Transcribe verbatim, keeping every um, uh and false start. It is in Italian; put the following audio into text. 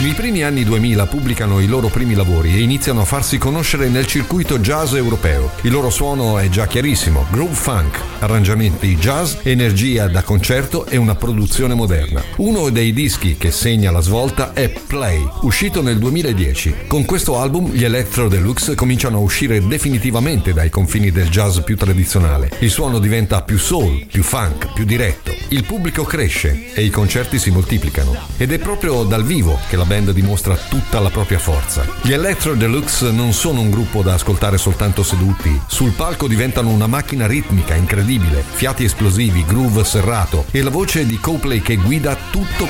Nei primi anni duemila pubblicano i loro primi lavori e iniziano a farsi conoscere nel circuito jazz europeo. Il loro suono è già chiarissimo: groove funk, arrangiamenti jazz, energia da concerto e una produzione moderna. Uno dei dischi che segna la svolta è Play, uscito nel duemiladieci. Con questo album gli Electro Deluxe cominciano a uscire definitivamente dai confini del jazz più tradizionale. Il suono diventa più soul, più funk, più diretto. Il pubblico cresce e i concerti si moltiplicano. Ed è proprio dal vivo che la band dimostra tutta la propria forza. Gli Electro Deluxe non sono un gruppo da ascoltare soltanto seduti. Sul palco diventano una macchina ritmica incredibile, fiati esplosivi, groove serrato e la voce di Copley che guida tutto